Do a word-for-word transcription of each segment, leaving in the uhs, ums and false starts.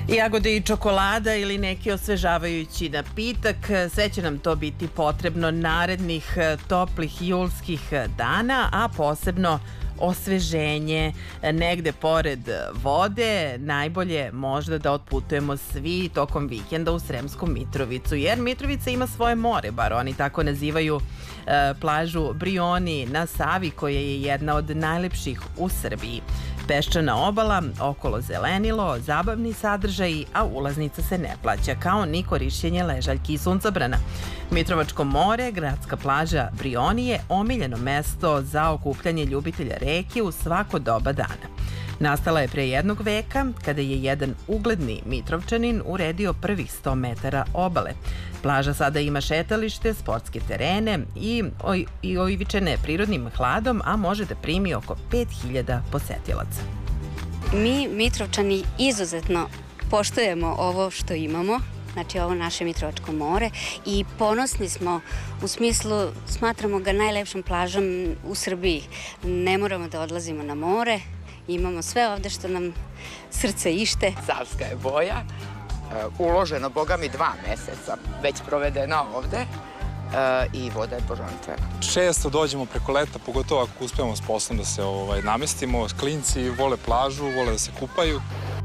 Jagode i čokolada ili neki osvežavajući napitak, sve će nam to biti potrebno narednih toplih julskih dana, a posebno osveženje negde pored vode. Najbolje možda da otputujemo svi tokom vikenda u Sremsku Mitrovicu, jer Mitrovica ima svoje more, bar oni tako nazivaju plažu Brioni na Savi, koja je jedna od najlepših u Srbiji. Peščana obala, okolo zelenilo, zabavni sadržaji, a ulaznica se ne plaća, kao ni korišćenje ležaljki i suncobrana. Mitrovačko more, gradska plaža Brioni je omiljeno mesto za okupljanje ljubitelja reke u svako doba dana. Nastala je pre jednog veka, kada je jedan ugledni Mitrovčanin uredio prvih sto metara obale. Plaža sada ima šetalište, sportske terene i, oj, i oivičene prirodnim hladom, a može da primi oko pet hiljada posetilaca. Mi, Mitrovčani, izuzetno poštujemo ovo što imamo, znači ovo naše Mitrovačko more, i ponosni smo, u smislu smatramo ga najlepšom plažom u Srbiji. Ne moramo da odlazimo na more, imamo sve ovde što nam srce ište. Savska je boja, uloženo, boga mi, dva meseca, već provedeno ovde, i voda je božanstvena. Često dođemo preko leta, pogotovo ako uspemo s poslom da se ovaj, namestimo. Klinci vole plažu, vole da se kupaju.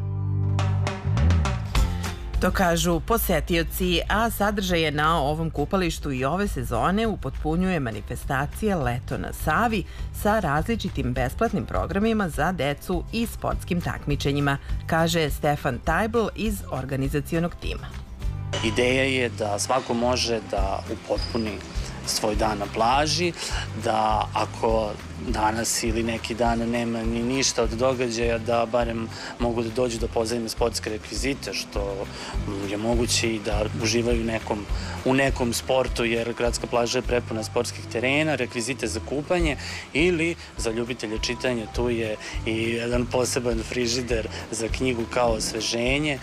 To kažu posetioci, a sadržaje na ovom kupalištu i ove sezone upotpunjuje manifestacija Leto na Savi sa različitim besplatnim programima za decu i sportskim takmičenjima, kaže Stefan Tajbl iz organizacionog tima. Ideja je da svako može da upotpuni svoj dan na plaži, da ako danas ili neki dan nema ni ništa od događaja, da barem mogu da dođu da pozajme sportske rekvizite, što je moguće i da uživaju nekom, u nekom sportu, jer gradska plaža je prepuna sportskih terena, rekvizite za kupanje, ili za ljubitelje čitanja tu je i jedan poseban frižider za knjigu kao osveženje.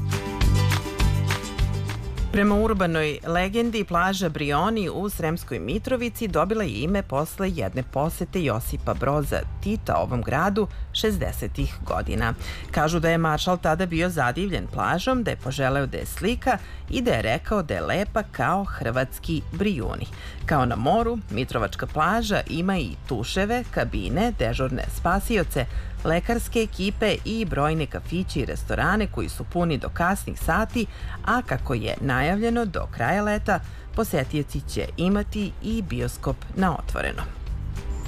Prema urbanoj legendi, plaža Brioni u Sremskoj Mitrovici dobila je ime posle jedne posete Josipa Broza Tita ovom gradu šezdesetih godina. Kažu da je maršal tada bio zadivljen plažom, da je poželeo da je slika i da je rekao da je lepa kao hrvatski Brijuni. Kao na moru, Mitrovačka plaža ima i tuševe, kabine, dežurne spasioce, lekarske ekipe i brojne kafiće i restorane koji su puni do kasnih sati, a kako je najavljeno do kraja leta, posetioci će imati i bioskop na otvoreno.